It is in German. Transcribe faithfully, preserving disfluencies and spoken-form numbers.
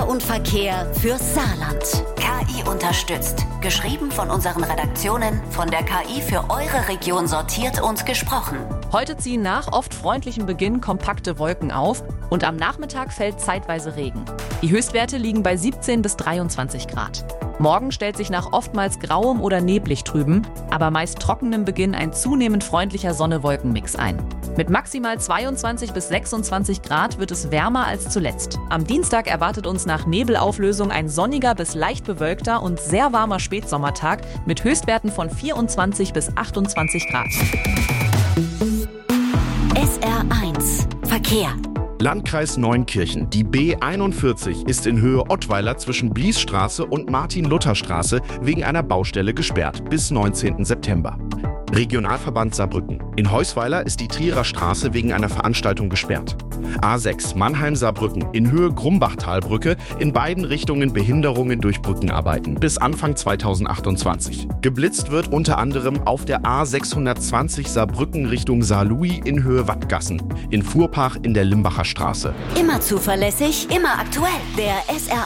Wetter und Verkehr fürs Saarland. K I unterstützt. Geschrieben von unseren Redaktionen, von der K I für eure Region sortiert und gesprochen. Heute ziehen nach oft freundlichem Beginn kompakte Wolken auf und am Nachmittag fällt zeitweise Regen. Die Höchstwerte liegen bei siebzehn bis dreiundzwanzig Grad. Morgen stellt sich nach oftmals grauem oder neblig trüben, aber meist trockenem Beginn ein zunehmend freundlicher Sonne-Wolken-Mix ein. Mit maximal zweiundzwanzig bis sechsundzwanzig Grad wird es wärmer als zuletzt. Am Dienstag erwartet uns nach Nebelauflösung ein sonniger bis leicht bewölkter und sehr warmer Spätsommertag mit Höchstwerten von vierundzwanzig bis achtundzwanzig Grad. S R eins Verkehr. Landkreis Neunkirchen. Die B einundvierzig ist in Höhe Ottweiler zwischen Bliesstraße und Martin-Luther-Straße wegen einer Baustelle gesperrt bis neunzehnten September. Regionalverband Saarbrücken. In Heusweiler ist die Trierer Straße wegen einer Veranstaltung gesperrt. A sechs Mannheim-Saarbrücken in Höhe Grumbachtalbrücke, in beiden Richtungen Behinderungen durch Brückenarbeiten bis Anfang zweitausendachtundzwanzig. Geblitzt wird unter anderem auf der A sechshundertzwanzig Saarbrücken Richtung Saarlouis in Höhe Wattgassen, in Fuhrpach in der Limbacher Straße. Immer zuverlässig, immer aktuell. Der S R